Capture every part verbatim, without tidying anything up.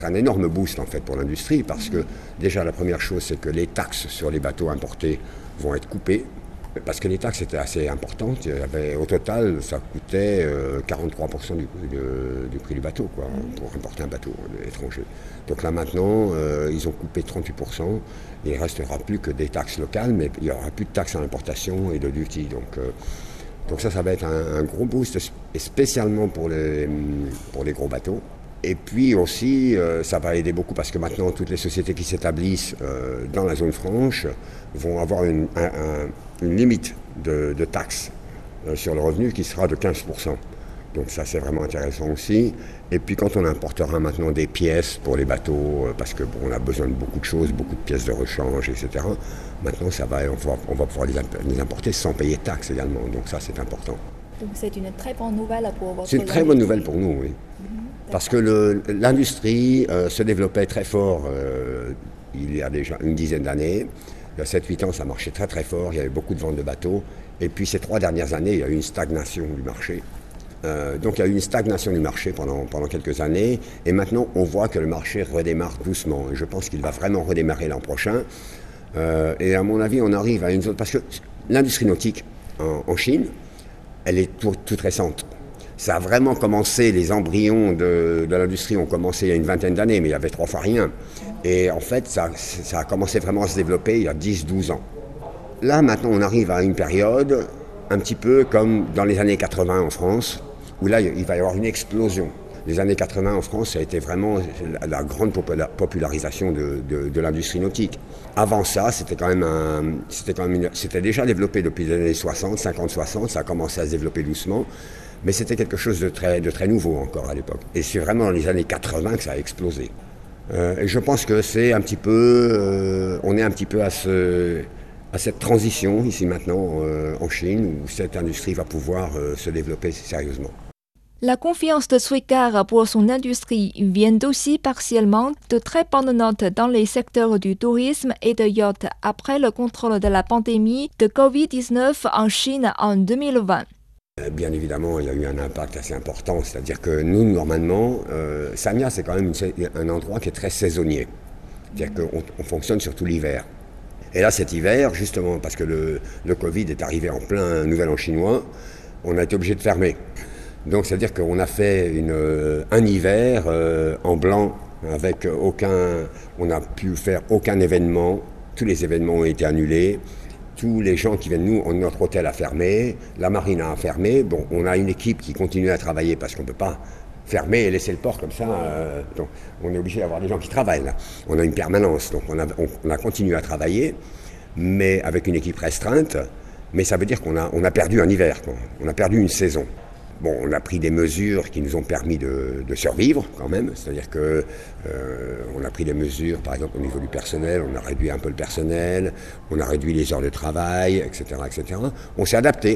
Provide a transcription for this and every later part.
Un énorme boost en fait pour l'industrie parce que déjà la première chose c'est que les taxes sur les bateaux importés vont être coupées parce que les taxes étaient assez importantes. Il y avait, au total ça coûtait euh, quarante-trois pour cent du, du, du prix du bateau quoi, pour importer un bateau étranger. Donc là maintenant euh, ils ont coupé trente-huit pour cent. Il ne restera plus que des taxes locales mais il n'y aura plus de taxes à l'importation et de duty. Donc, euh, donc ça ça va être un, un gros boost et spécialement pour les, pour les gros bateaux. Et puis aussi, euh, ça va aider beaucoup parce que maintenant, toutes les sociétés qui s'établissent euh, dans la zone franche vont avoir une, un, un, une limite de, de taxes euh, sur le revenu qui sera de quinze pour cent. Donc ça, c'est vraiment intéressant aussi. Et puis quand on importera maintenant des pièces pour les bateaux, euh, parce qu'on bon, a besoin de beaucoup de choses, beaucoup de pièces de rechange, et cetera. Maintenant, ça va, on, va, on va pouvoir les, les importer sans payer de taxes également. Donc ça, c'est important. Donc c'est une très bonne nouvelle pour votre C'est une très bonne nouvelle pour nous, oui. Mmh. Parce que le, l'industrie euh, se développait très fort euh, il y a déjà une dizaine d'années. Il y a sept huit ans, ça marchait très très fort, il y avait beaucoup de ventes de bateaux. Et puis ces trois dernières années, il y a eu une stagnation du marché. Euh, donc il y a eu une stagnation du marché pendant, pendant quelques années. Et maintenant, on voit que le marché redémarre doucement. Et je pense qu'il va vraiment redémarrer l'an prochain. Euh, et à mon avis, on arrive à une zone... Parce que l'industrie nautique en, en Chine, elle est tout, toute récente. Ça a vraiment commencé, les embryons de, de l'industrie ont commencé il y a une vingtaine d'années, mais il y avait trois fois rien. Et en fait, ça, ça a commencé vraiment à se développer il y a dix douze ans. Là, maintenant, on arrive à une période un petit peu comme dans les années quatre-vingts en France, où là, il va y avoir une explosion. Les années quatre-vingts en France, ça a été vraiment la, la grande popularisation de, de, de l'industrie nautique. Avant ça, c'était quand même un, c'était quand même une, c'était déjà développé depuis les années soixante, cinquante, soixante, ça a commencé à se développer doucement. Mais c'était quelque chose de très, de très nouveau encore à l'époque. Et c'est vraiment dans les années quatre-vingts que ça a explosé. Euh, et je pense que c'est un petit peu, euh, on est un petit peu à, ce, à cette transition ici maintenant euh, en Chine où cette industrie va pouvoir euh, se développer sérieusement. La confiance de Suicar pour son industrie vient aussi partiellement de très bonnes notes dans les secteurs du tourisme et de yacht après le contrôle de la pandémie de covid dix-neuf en Chine en deux mille vingt. Bien évidemment, il y a eu un impact assez important, c'est-à-dire que nous, normalement, euh, Sanya, c'est quand même une, un endroit qui est très saisonnier, c'est-à-dire qu'on on fonctionne surtout l'hiver. Et là, cet hiver, justement, parce que le, le Covid est arrivé en plein Nouvel An chinois, on a été obligé de fermer. Donc, c'est-à-dire qu'on a fait une, un hiver euh, en blanc, avec aucun, on n'a pu faire aucun événement, tous les événements ont été annulés. Tous les gens qui viennent nous, notre hôtel a fermé, la marine a fermé. Bon, on a une équipe qui continue à travailler parce qu'on ne peut pas fermer et laisser le port comme ça. Euh, donc, on est obligé d'avoir des gens qui travaillent là. On a une permanence, donc on a, on, on a continué à travailler, mais avec une équipe restreinte. Mais ça veut dire qu'on a, on a perdu un hiver, quoi. On a perdu une saison. Bon, on a pris des mesures qui nous ont permis de, de survivre quand même, c'est-à-dire que euh, on a pris des mesures, par exemple au niveau du personnel, on a réduit un peu le personnel, on a réduit les heures de travail, et cetera, et cetera. On s'est adapté,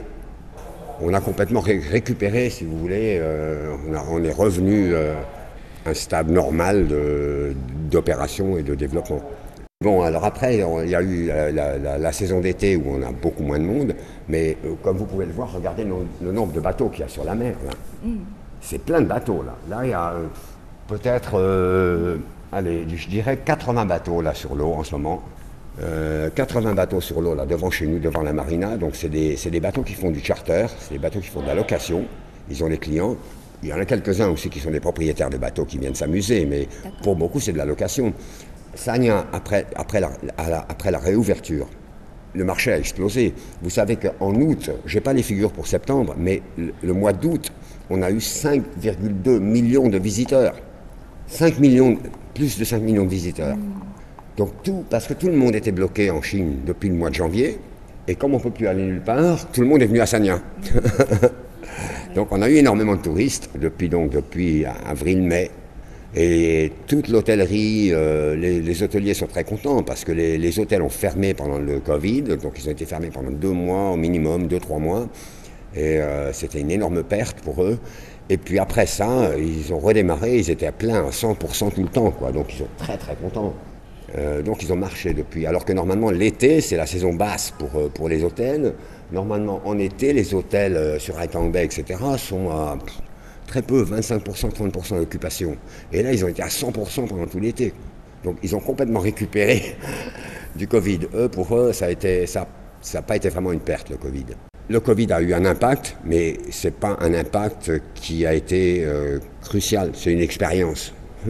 on a complètement ré- récupéré, si vous voulez, euh, on, a, on est revenu euh, à un stade normal de, d'opération et de développement. Bon, alors après, il y a eu la, la, la, la saison d'été où on a beaucoup moins de monde, mais euh, comme vous pouvez le voir, regardez le, le nombre de bateaux qu'il y a sur la mer. Là. Mm. C'est plein de bateaux, là. Là, il y a euh, peut-être, euh, allez, je dirais quatre-vingts bateaux là sur l'eau en ce moment. Euh, quatre-vingts bateaux sur l'eau, là, devant chez nous, devant la marina. Donc, c'est des, c'est des bateaux qui font du charter, c'est des bateaux qui font de la location. Ils ont des clients. Il y en a quelques-uns aussi qui sont des propriétaires de bateaux qui viennent s'amuser, mais D'accord. Pour beaucoup, c'est de la location. Sanya, après, après, la, la, après la réouverture, le marché a explosé. Vous savez qu'en août, je n'ai pas les figures pour septembre, mais le, le mois d'août, on a eu cinq virgule deux millions de visiteurs. cinq millions, plus de cinq millions de visiteurs. Mmh. Donc tout, parce que tout le monde était bloqué en Chine depuis le mois de janvier, et comme on ne peut plus aller nulle part, tout le monde est venu à Sanya. Donc on a eu énormément de touristes depuis, donc, depuis avril-mai. Et toute l'hôtellerie, euh, les, les hôteliers sont très contents parce que les, les hôtels ont fermé pendant le Covid, donc ils ont été fermés pendant deux mois au minimum, deux, trois mois. Et euh, c'était une énorme perte pour eux. Et puis après ça, ils ont redémarré, ils étaient à plein à cent pour cent tout le temps, quoi. Donc ils sont très très contents. Euh, donc ils ont marché depuis. Alors que normalement l'été, c'est la saison basse pour, pour les hôtels. Normalement en été, les hôtels euh, sur Haitang Bay, et cetera sont à très peu, vingt-cinq pour cent, trente pour cent d'occupation. Et là, ils ont été à cent pour cent pendant tout l'été. Donc ils ont complètement récupéré du Covid. Eux, pour eux, ça a été, ça, ça n'a pas été vraiment une perte, le Covid. Le Covid a eu un impact, mais ce n'est pas un impact qui a été euh, crucial. C'est une expérience,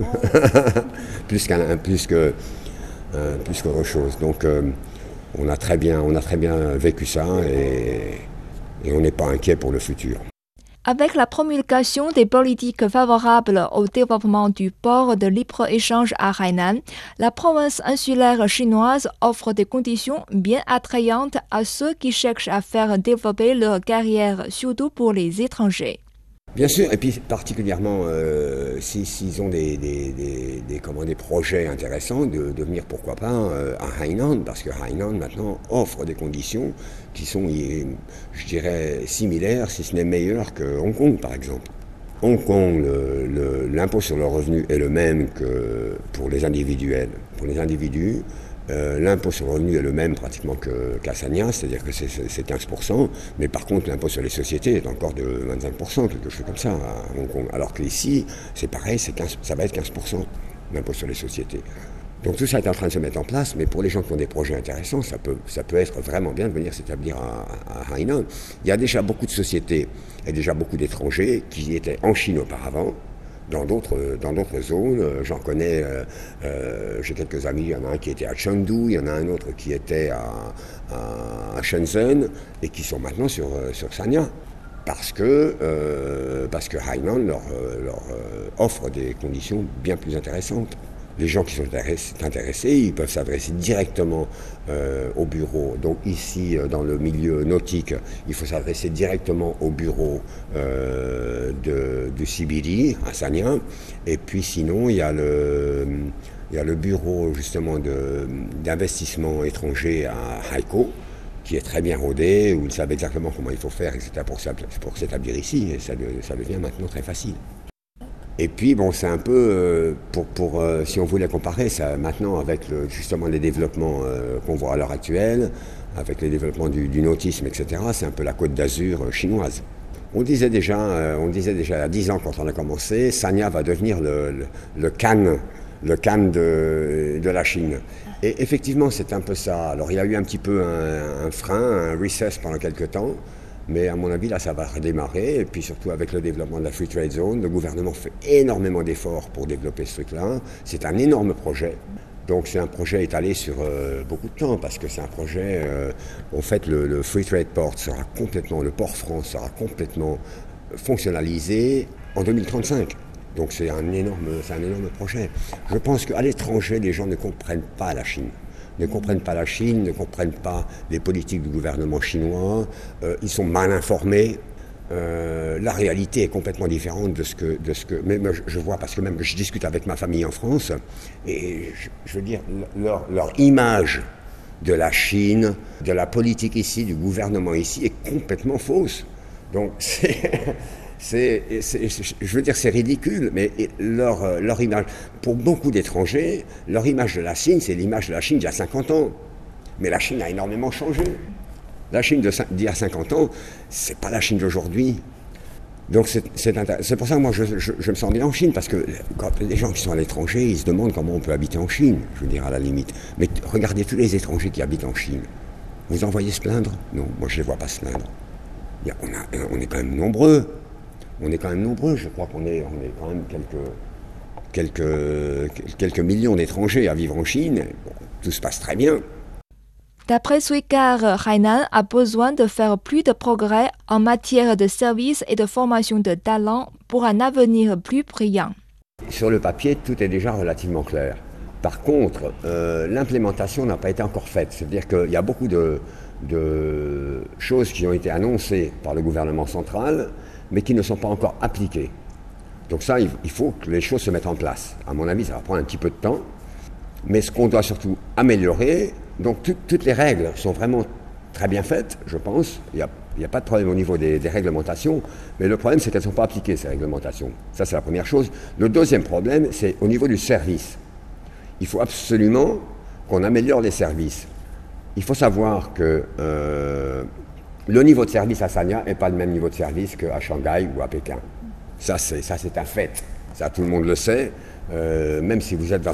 plus, qu'un, plus, que, euh, plus qu'autre chose. Donc euh, on a très bien, on a très bien vécu ça et, et on n'est pas inquiet pour le futur. Avec la promulgation des politiques favorables au développement du port de libre-échange à Hainan, la province insulaire chinoise offre des conditions bien attrayantes à ceux qui cherchent à faire développer leur carrière, surtout pour les étrangers. Bien sûr, et puis particulièrement euh, s'ils si, si ont des, des, des, des, comment, des projets intéressants, de, de venir pourquoi pas euh, à Hainan, parce que Hainan maintenant offre des conditions qui sont, je dirais, similaires, si ce n'est meilleures que Hong Kong par exemple. Hong Kong, le, le, l'impôt sur le revenu est le même que pour les individuels. Pour les individus, Euh, l'impôt sur le revenu est le même pratiquement que, qu'à Sanya, c'est-à-dire que c'est, c'est, c'est quinze pour cent, mais par contre l'impôt sur les sociétés est encore de vingt-cinq pour cent, quelque chose comme ça à Hong Kong. Alors qu'ici, c'est pareil, c'est quinze, ça va être quinze pour cent l'impôt sur les sociétés. Donc tout ça est en train de se mettre en place, mais pour les gens qui ont des projets intéressants, ça peut, ça peut être vraiment bien de venir s'établir à, à Hainan. Il y a déjà beaucoup de sociétés et déjà beaucoup d'étrangers qui étaient en Chine auparavant, dans d'autres, dans d'autres zones. J'en connais, euh, euh, j'ai quelques amis, il y en a un qui était à Chengdu, il y en a un autre qui était à, à, à Shenzhen, et qui sont maintenant sur, sur Sanya, parce que, euh, parce que Hainan leur, leur offre des conditions bien plus intéressantes. Les gens qui sont intéressés, ils peuvent s'adresser directement euh, au bureau. Donc ici, dans le milieu nautique, il faut s'adresser directement au bureau euh, de, du C B D à Sanya. Et puis sinon, il y a le, il y a le bureau justement de, d'investissement étranger à Haikou, qui est très bien rodé, où ils savent exactement comment il faut faire, et cetera pour, pour s'établir ici. Et ça, ça devient maintenant très facile. Et puis, bon, c'est un peu, euh, pour, pour, euh, si on voulait comparer ça maintenant avec le, justement les développements euh, qu'on voit à l'heure actuelle, avec les développements du, du nautisme, et cetera, c'est un peu la Côte d'Azur euh, chinoise. On disait déjà, euh, on disait déjà il y a dix ans quand on a commencé, Sanya va devenir le, le, le Cannes, le Cannes de, de la Chine. Et effectivement, c'est un peu ça. Alors, il y a eu un petit peu un, un frein, un recess pendant quelques temps. Mais à mon avis, là, ça va redémarrer. Et puis surtout avec le développement de la Free Trade Zone, le gouvernement fait énormément d'efforts pour développer ce truc-là. C'est un énorme projet. Donc c'est un projet étalé sur euh, beaucoup de temps, parce que c'est un projet, euh, en fait, le, le Free Trade Port sera complètement, le port France sera complètement fonctionnalisé en deux mille trente-cinq. Donc c'est un énorme, c'est un énorme projet. Je pense qu'à l'étranger, les gens ne comprennent pas la Chine. ne comprennent pas la Chine, ne comprennent pas les politiques du gouvernement chinois, euh, ils sont mal informés. Euh, la réalité est complètement différente de ce que, de ce que même je, je vois, parce que même je discute avec ma famille en France, et je, je veux dire, leur, leur image de la Chine, de la politique ici, du gouvernement ici, est complètement fausse. Donc c'est... C'est, c'est, je veux dire, c'est ridicule, mais leur, leur image, pour beaucoup d'étrangers, leur image de la Chine, c'est l'image de la Chine d'il y a cinquante ans. Mais la Chine a énormément changé. La Chine d'il y a cinquante ans, c'est pas la Chine d'aujourd'hui. Donc c'est, c'est, c'est pour ça que moi je, je, je me sens bien en Chine, parce que quand les gens qui sont à l'étranger, ils se demandent comment on peut habiter en Chine, je veux dire, à la limite. Mais regardez tous les étrangers qui habitent en Chine. Vous en voyez se plaindre? Non, moi je ne les vois pas se plaindre. Il y a, on, a, on est quand même nombreux. On est quand même nombreux, je crois qu'on est, on est quand même quelques, quelques, quelques millions d'étrangers à vivre en Chine. Bon, tout se passe très bien. D'après Suikar, Hainan a besoin de faire plus de progrès en matière de services et de formation de talents pour un avenir plus brillant. Sur le papier, tout est déjà relativement clair. Par contre, euh, l'implémentation n'a pas été encore faite. C'est-à-dire qu'il y a beaucoup de, de choses qui ont été annoncées par le gouvernement central, mais qui ne sont pas encore appliquées. Donc ça, il faut que les choses se mettent en place. À mon avis, ça va prendre un petit peu de temps, mais ce qu'on doit surtout améliorer, donc tout, toutes les règles sont vraiment très bien faites, je pense. Il n'y a, il n'y a pas de problème au niveau des, des réglementations, mais le problème, c'est qu'elles ne sont pas appliquées, ces réglementations. Ça, c'est la première chose. Le deuxième problème, c'est au niveau du service. Il faut absolument qu'on améliore les services. Il faut savoir que euh, le niveau de service à Sanya n'est pas le même niveau de service qu'à Shanghai ou à Pékin. Ça, c'est, ça, c'est un fait. Ça, tout le monde le sait. Euh, même si vous êtes dans